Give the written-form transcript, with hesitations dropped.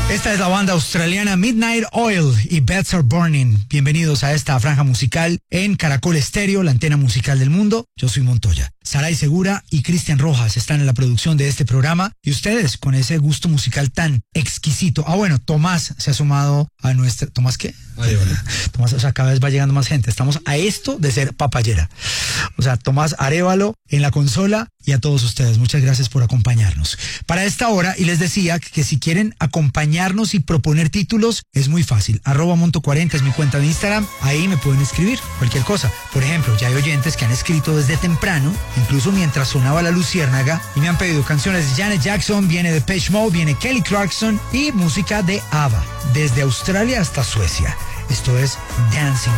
Esta es la banda australiana Midnight Oil y Beds Are Burning. Bienvenidos a esta franja musical en Caracol Estéreo, la antena musical del mundo. Yo soy Montoya. Saray Segura y Cristian Rojas están en la producción de este programa y ustedes con ese gusto musical tan exquisito. Ah, bueno, Tomás se ha sumado a nuestra... ¿Tomás qué? Tomás, o sea, cada vez va llegando más gente. Estamos a esto de ser papayera. O sea, Tomás Arévalo en la consola y a todos ustedes. Muchas gracias por acompañarnos. Para esta hora, y les decía que si quieren acompañarnos y proponer títulos, es muy fácil. @Monto40 es mi cuenta de Instagram. Ahí me pueden escribir cualquier cosa. Por ejemplo, ya hay oyentes que han escrito desde temprano, incluso mientras sonaba la luciérnaga, y me han pedido canciones de Janet Jackson, viene de Depeche Mode, viene Kelly Clarkson y música de ABBA, desde Australia hasta Suecia. Esto es Dancing